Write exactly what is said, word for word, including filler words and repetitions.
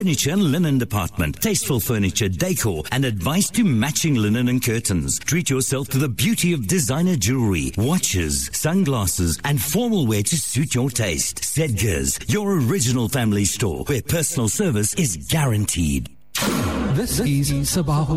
furniture and linen department, tasteful furniture, decor, and advice to matching linen and curtains. Treat yourself to the beauty of designer jewelry, watches, sunglasses, and formal wear to suit your taste. Sedgers, your original family store, where personal service is guaranteed. This is Sabah